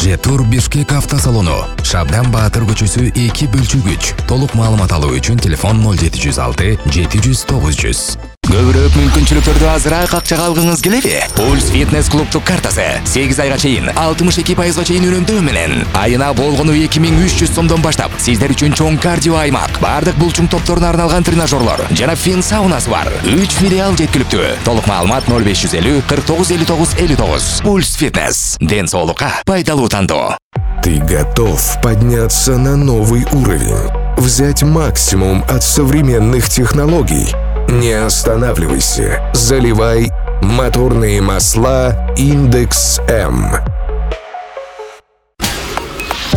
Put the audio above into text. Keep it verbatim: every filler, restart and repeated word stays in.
Жетур Бишкек автосалону. Шабдан Баатыр көчөсү эки бөлчүгүч. Толук маалымат алуу үчүн телефон ноль жети жүз алты жети жүз тогуз жүз. Көбүрөөк мүмкүнчүлүктөрдү азыраак акчага алгыңыз келеби? Пульс фитнес клубтук картасы сегиз айга чейин алтымыш эки пайызга чейин үнөмдөө менен айына болгону эки миң үч жүз сомдон баштап сиздер үчүн чоң кардио аймак, бардык булчуң топторуна арналган тренажерлор жана фин саунасы бар. үч филиал жеткиликтүү. Толук маалымат ноль беш жүз элүү кырк тогуз элүү тогуз элүү тогуз. Пульс фитнес. Ден соолукка пайдалуу тандоо. Ты готов подняться на новый уровень? Взять максимум от современных технологий? Не останавливайся. Заливай моторные масла Индекс М.